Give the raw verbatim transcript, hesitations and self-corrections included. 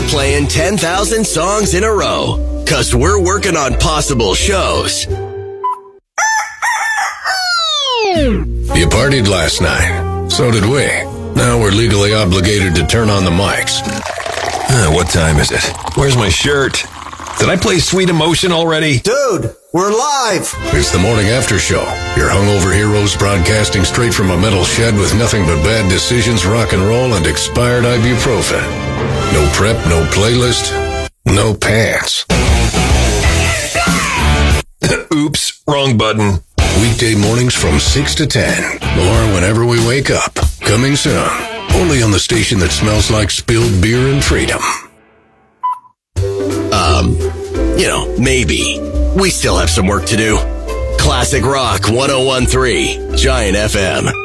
playing ten thousand songs in a row. Cause we're working on possible shows. You partied last night. So did we. Now we're legally obligated to turn on the mics. Uh, what time is it? Where's my shirt? Did I play Sweet Emotion already? Dude, we're live! It's the morning after show. Your hungover heroes broadcasting straight from a metal shed with nothing but bad decisions, rock and roll, and expired ibuprofen. No prep, no playlist, no pants. Oops, wrong button. Weekday mornings from six to ten, or whenever we wake up. Coming soon, only on the station that smells like spilled beer and freedom. Um, you know, maybe. We still have some work to do. Classic Rock one oh one point three, Giant F M.